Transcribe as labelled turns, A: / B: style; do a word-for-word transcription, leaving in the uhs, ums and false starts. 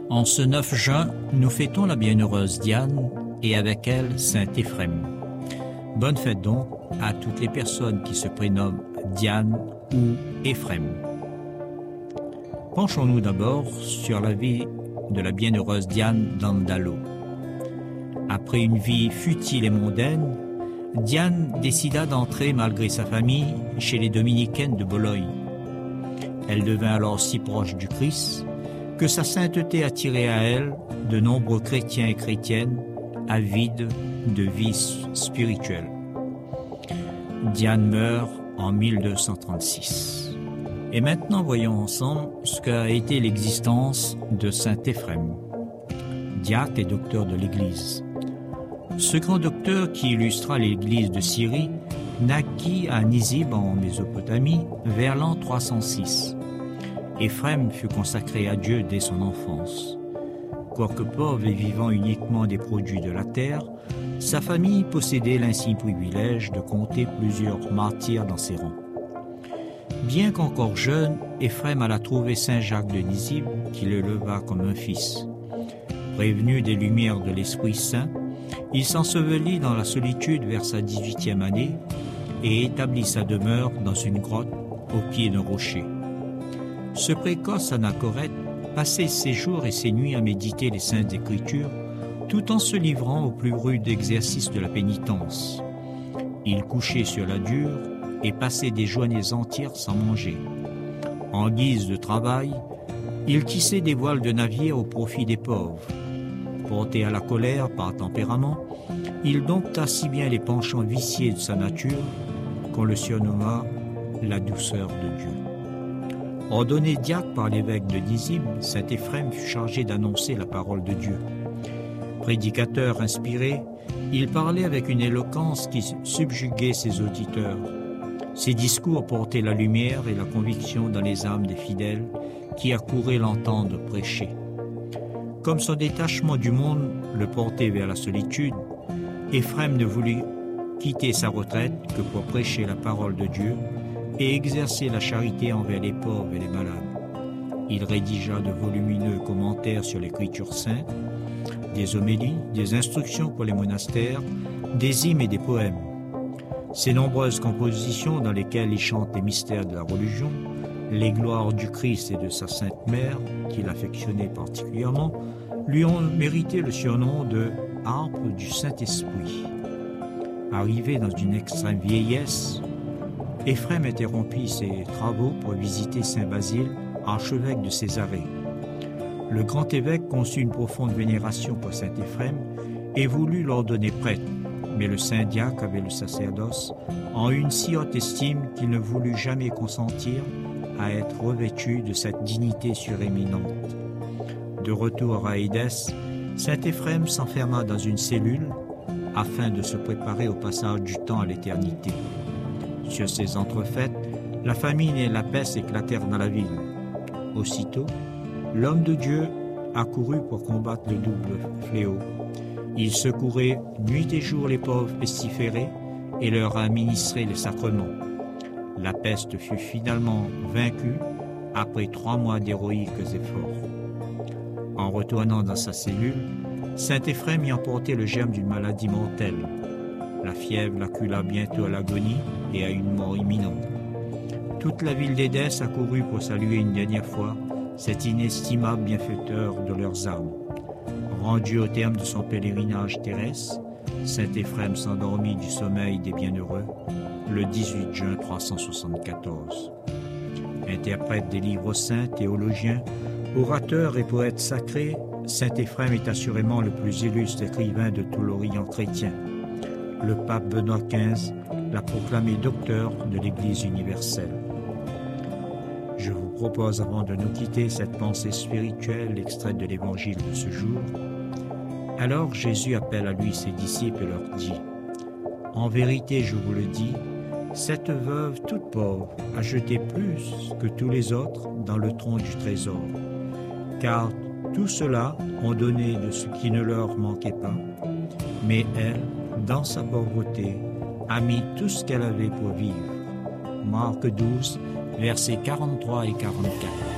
A: En ce neuf juin, nous fêtons la bienheureuse Diane et avec elle Saint Éphrem. Bonne fête donc à toutes les personnes qui se prénomment Diane ou Éphrem. Penchons-nous d'abord sur la vie de la bienheureuse Diane d'Andalo. Après une vie futile et mondaine, Diane décida d'entrer malgré sa famille chez les dominicaines de Bologne. Elle devint alors si proche du Christ que sa sainteté attirait à elle de nombreux chrétiens et chrétiennes avides de vie spirituelle. Diane meurt en mille deux cent trente-six. Et maintenant, voyons ensemble ce qu'a été l'existence de saint Éphrem, diacre et docteur de l'Église. Ce grand docteur qui illustra l'Église de Syrie naquit à Nizib en Mésopotamie vers l'an trois cent six. Éphrem fut consacré à Dieu dès son enfance. Quoique pauvre et vivant uniquement des produits de la terre, sa famille possédait l'insigne privilège de compter plusieurs martyrs dans ses rangs. Bien qu'encore jeune, Éphrem alla trouver saint Jacques de Nizib qui le leva comme un fils. Prévenu des lumières de l'Esprit Saint, il s'ensevelit dans la solitude vers sa dix-huitième année et établit sa demeure dans une grotte au pied d'un rocher. Ce précoce anachorète passait ses jours et ses nuits à méditer les saintes écritures tout en se livrant au plus rude exercice de la pénitence. Il couchait sur la dure et passait des journées entières sans manger. En guise de travail, il tissait des voiles de navire au profit des pauvres. Porté à la colère par tempérament, il dompta si bien les penchants viciés de sa nature qu'on le surnomma la douceur de Dieu. Ordonné diacre par l'évêque de Nizib, saint Éphrem fut chargé d'annoncer la parole de Dieu. Prédicateur inspiré, il parlait avec une éloquence qui subjuguait ses auditeurs. Ses discours portaient la lumière et la conviction dans les âmes des fidèles qui accouraient l'entendre prêcher. Comme son détachement du monde le portait vers la solitude, Éphrem ne voulut quitter sa retraite que pour prêcher la parole de Dieu et exercer la charité envers les pauvres et les malades. Il rédigea de volumineux commentaires sur l'écriture sainte, des homélies, des instructions pour les monastères, des hymnes et des poèmes. Ses nombreuses compositions dans lesquelles il chante les mystères de la religion, les gloires du Christ et de sa Sainte Mère, qu'il affectionnait particulièrement, lui ont mérité le surnom de « harpe du Saint-Esprit ». Arrivé dans une extrême vieillesse, Éphrem interrompit ses travaux pour visiter saint Basile, archevêque de Césarée. Le grand évêque conçut une profonde vénération pour saint Éphrem et voulut l'ordonner prêtre, mais le saint diacre avait le sacerdoce en une si haute estime qu'il ne voulut jamais consentir à être revêtu de cette dignité suréminente. De retour à Édesse, saint Éphrem s'enferma dans une cellule afin de se préparer au passage du temps à l'éternité. Sur ces entrefaites, la famine et la peste éclatèrent dans la ville. Aussitôt, l'homme de Dieu accourut pour combattre le double fléau. Il secourait nuit et jour les pauvres pestiférés et leur administrait les sacrements. La peste fut finalement vaincue après trois mois d'héroïques efforts. En retournant dans sa cellule, saint Éphrem y emportait le germe d'une maladie mortelle. La fièvre l'accula bientôt à l'agonie et à une mort imminente. Toute la ville d'Édesse accourut pour saluer une dernière fois cet inestimable bienfaiteur de leurs âmes. Rendu au terme de son pèlerinage terrestre, saint Éphrem s'endormit du sommeil des bienheureux le dix-huit juin trois cent soixante-quatorze. Interprète des livres saints, théologien, orateur et poète sacré, saint Éphrem est assurément le plus illustre écrivain de tout l'Orient chrétien. Le pape Benoît quinze l'a proclamé docteur de l'Église universelle. Je vous propose, avant de nous quitter, cette pensée spirituelle extraite de l'Évangile de ce jour. Alors Jésus appelle à lui ses disciples et leur dit : « En vérité, je vous le dis, cette veuve toute pauvre a jeté plus que tous les autres dans le tronc du trésor. Car tous ceux-là ont donné de ce qui ne leur manquait pas, mais elle, dans sa pauvreté, a mis tout ce qu'elle avait pour vivre. » Marc douze, versets quarante-trois et quarante-quatre.